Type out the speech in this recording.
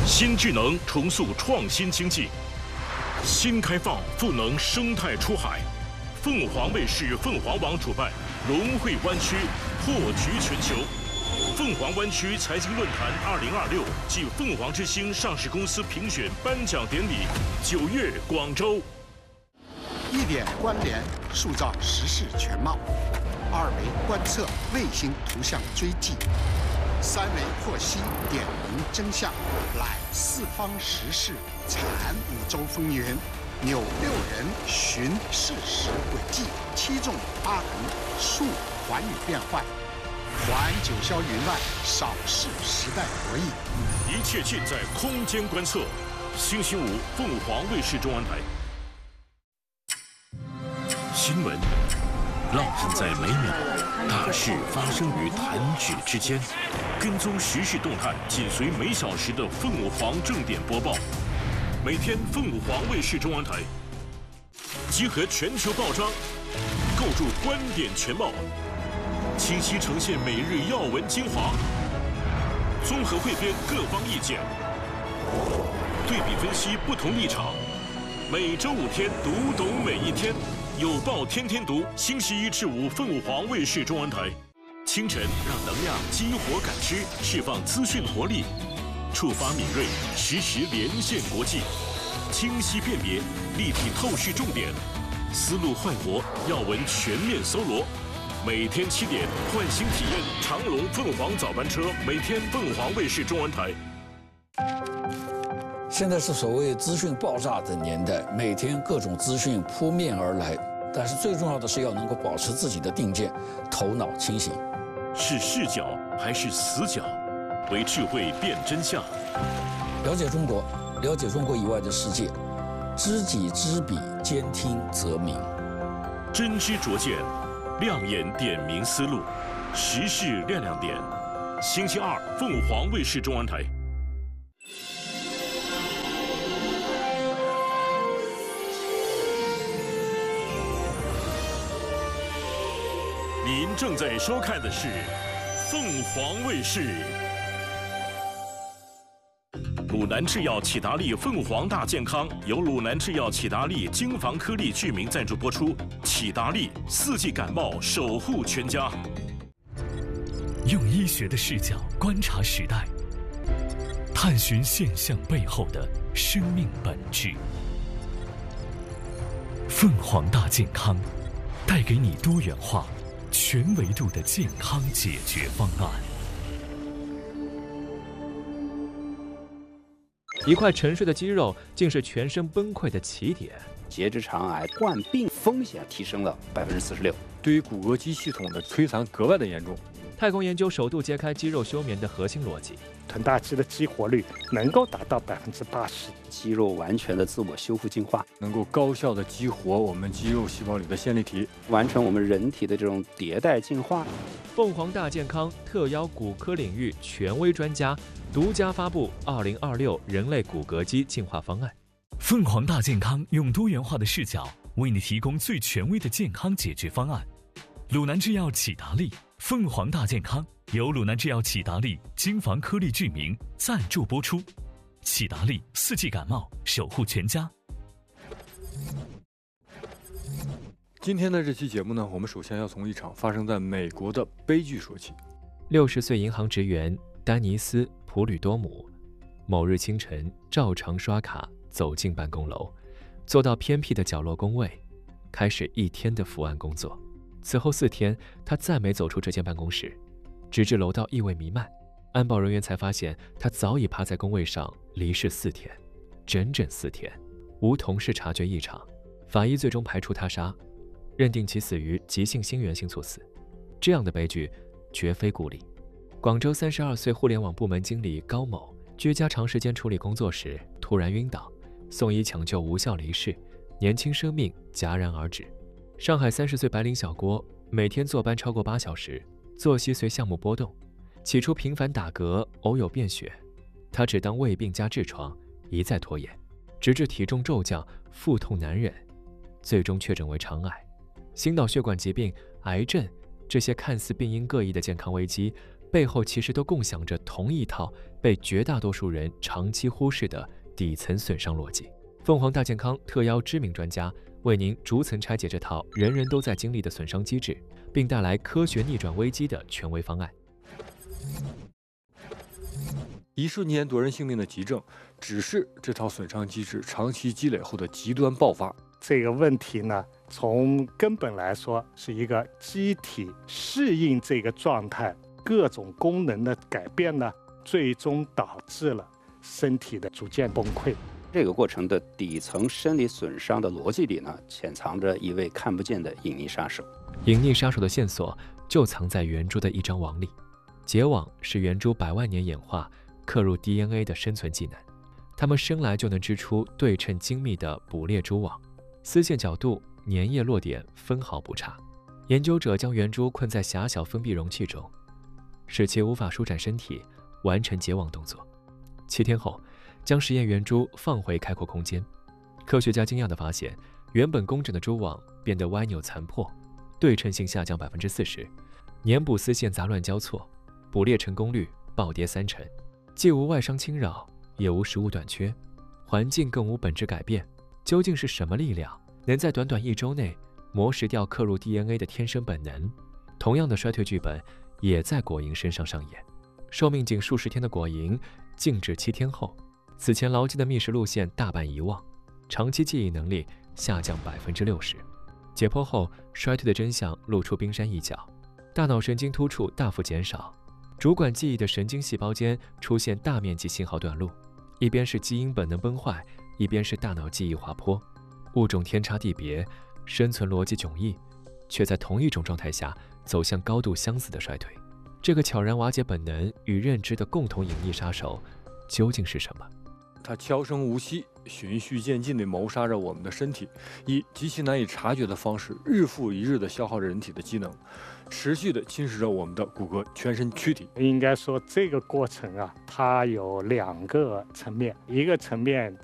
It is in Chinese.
新智能重塑创新经济，新开放赋能生态出海。凤凰卫视凤凰网主办龙汇湾区破局全球凤凰湾区财经论坛2026暨凤凰之星上市公司评选颁奖典礼9月广州。 1点关联塑造时事全貌，2维观测卫星图像追迹，3维获悉点明真相，揽四方时事，阐五洲风云，扭6人寻事实轨迹，7纵8横述寰宇变幻，还九霄云外，扫视时代博弈。 一切尽在空间观测。星期5，凤凰卫视中文台。新闻烙印在每秒，大事发生于弹指之间。跟踪时事动态，紧随每小时的凤凰正点播报。每天凤凰卫视中文台集合全球报章，构筑观点全貌，清晰呈现每日要闻精华，综合汇编各方意见，对比分析不同立场。每周5天，读懂每一天。有报天天读，星期1至5，凤凰卫视中文台。清晨让能量激活感知，释放资讯活力，触发敏锐，实时连线国际，清晰辨别，立体透视重点，思路焕活，要闻全面搜罗。每天7点，唤醒体验长龙凤凰早班车，每天凤凰卫视中文台。 现在是所谓资讯爆炸的年代，每天各种资讯扑面而来，但是最重要的是要能够保持自己的定见，头脑清醒。 是视角还是死角？为智慧辨真相。 了解中国，了解中国以外的世界，知己知彼，兼听则明。 真知灼见，亮眼点明思路，时事亮亮点。星期2，凤凰卫视中文台。您正在收看的是凤凰卫视。鲁南制药启达利凤凰大健康由鲁南制药启达利京房颗粒聚明赞助播出。启达利4季感冒守护全家。 用医学的视角观察时代，探寻现象背后的生命本质。凤凰大健康带给你多元化全维度的健康解决方案。 一块沉睡的肌肉竟是全身崩溃的起点。 结直肠癌患病风险提升了46%， 对于骨骼肌系统的摧残格外的严重。 太空研究首度揭开肌肉休眠的核心逻辑， 臀大肌的激活率能够达到80%， 肌肉完全的自我修复进化， 能够高效的激活我们肌肉细胞里的线粒体， 完成我们人体的这种迭代进化。 凤凰大健康特邀骨科领域权威专家，独家发布2026人类骨骼肌进化方案。 凤凰大健康用多元化的视角为你提供最权威的健康解决方案。鲁南制药启达利凤凰大健康由鲁南制药启达利京房颗粒聚明赞助播出。启达利4季感冒守护全家。 今天的这期节目呢，我们首先要从一场发生在美国的悲剧说起。 60岁银行职员丹尼斯·普吕多姆，某日清晨照常刷卡走进办公楼，坐到偏僻的角落工位，开始一天的伏案工作。此后4天，他再没走出这间办公室，直至楼道异味弥漫，安保人员才发现他早已趴在工位上离世4天，整整4天，无同事察觉异常。法医最终排除他杀，认定其死于急性心源性猝死。这样的悲剧绝非孤立。广州32岁互联网部门经理高某居家长时间处理工作时突然晕倒，送医抢救无效离世，年轻生命戛然而止。上海30岁白领小郭每天坐班超过8小时，作息随项目波动，起初频繁打嗝，偶有便血，他只当胃病加痔疮，一再拖延，直至体重骤降，腹痛难忍，最终确诊为肠癌。心脑血管疾病、癌症这些看似病因各异的健康危机， 背后其实都共享着同一套被绝大多数人长期忽视的底层损伤逻辑。凤凰大健康特邀知名专家为您逐层拆解这套人人都在经历的损伤机制，并带来科学逆转危机的权威方案。 一瞬间夺人性命的急症，只是这套损伤机制长期积累后的极端爆发。 这个问题呢，从根本来说是一个机体适应这个状态，各种功能的改变呢，最终导致了身体的逐渐崩溃。 这个过程的底层生理损伤的逻辑里呢，潜藏着一位看不见的隐匿杀手。 隐匿杀手的线索就藏在圆珠的一张网里。结网是圆珠100万年演化刻入 DNA 的生存技能，它们生来就能织出对称精密的捕猎蛛网，丝线角度、粘液落点分毫不差。研究者将圆珠困在狭小封闭容器中，使其无法舒展身体，完成结网动作。7天后，将实验圆珠放回开阔空间。科学家惊讶地发现，原本工整的蛛网变得歪扭残破，对称性下降40%，粘捕丝线杂乱交错，捕猎成功率暴跌30%，既无外伤侵扰，也无食物短缺，环境更无本质改变。究竟是什么力量能在短短1周内磨蚀掉刻入 DNA 的天生本能？同样的衰退剧本也在果蝇身上上演。寿命仅数十天的果蝇，静止7天后，此前牢记的觅食路线大半遗忘，长期记忆能力下降60%。解剖后，衰退的真相露出冰山一角：大脑神经突触大幅减少，主管记忆的神经细胞间出现大面积信号断路，一边是基因本能崩坏，一边是大脑记忆滑坡。物种天差地别，生存逻辑迥异，却在同一种状态下走向高度相似的衰退。这个悄然瓦解本能与认知的共同隐匿杀手究竟是什么？ 它悄声无息、循序渐进地谋杀着我们的身体，以极其难以察觉的方式，日复一日地消耗着人体的机能，持续地侵蚀着我们的骨骼、全身躯体。 应该说，这个过程啊，它有2个层面。一个层面